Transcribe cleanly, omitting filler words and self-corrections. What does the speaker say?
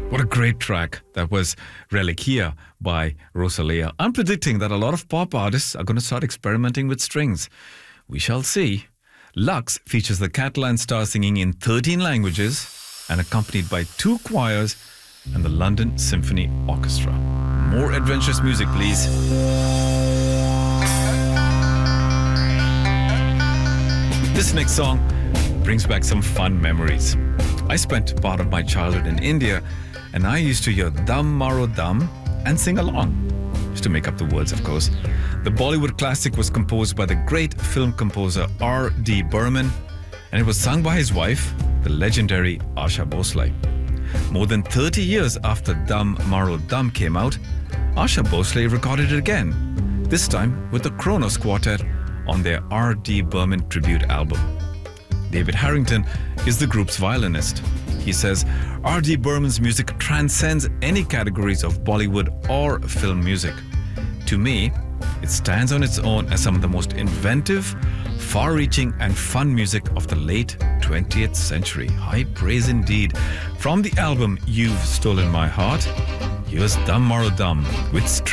What a great track. That was Reliquia by Rosalia. I'm predicting that a lot of pop artists are going to start experimenting with strings. We shall see. Lux features the Catalan star singing in 13 languages and accompanied by 2 choirs and the London Symphony Orchestra. More adventurous music, please. This next song brings back some fun memories. I spent part of my childhood in India, and I used to hear Dum Maro Dum and sing along. Just to make up the words, of course. The Bollywood classic was composed by the great film composer R.D. Burman, and it was sung by his wife, the legendary Asha Bhosle. More than 30 years after Dum Maro Dum came out, Asha Bhosle recorded it again, this time with the Kronos Quartet on their R.D. Burman tribute album. David Harrington is the group's violinist. He says R.D. Burman's music transcends any categories of Bollywood or film music. To me, it stands on its own as some of the most inventive, far-reaching and fun music of the late 20th century. High praise indeed. From the album You've Stolen My Heart, here's Dum Maro Dum with